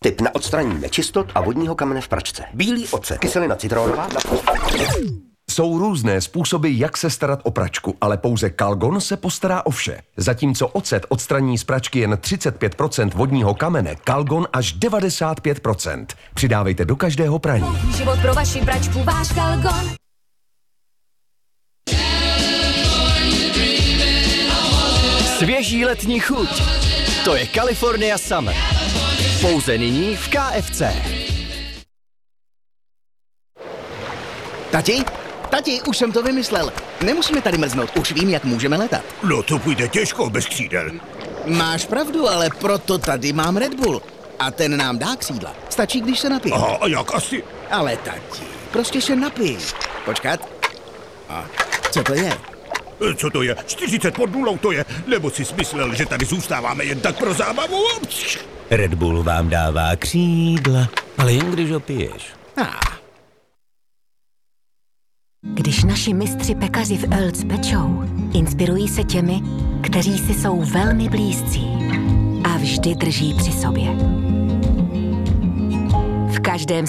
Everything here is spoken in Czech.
Tip na odstranění nečistot a vodního kamene v pračce. Bílý ocet, kyselina citronová. Jsou různé způsoby, jak se starat o pračku, ale pouze Calgon se postará o vše. Zatímco ocet odstraní z pračky jen 35% vodního kamene, Calgon až 95%. Přidávejte do každého praní. Život pro vaši pračku, váš Calgon. Svěží letní chuť. To je California Summer. Pouze nyní v KFC. Tati, už jsem to vymyslel. Nemusíme tady mrznout, už vím, jak můžeme letat. No to půjde těžko bez křídel. Máš pravdu, ale proto tady mám Red Bull. A ten nám dá křídla. Stačí, když se napijeme. Aha, a jak asi? Ale tati, prostě se napij. Počkat. A co to je? Co to je? 40 pod nulou to je? Nebo jsi smyslel, že tady zůstáváme jen tak pro zábavu? Red Bull vám dává křídla, ale jen když ho piješ. Když naši mistři pekaři v Earls pečou, inspirují se těmi, kteří si jsou velmi blízcí a vždy drží při sobě. V každém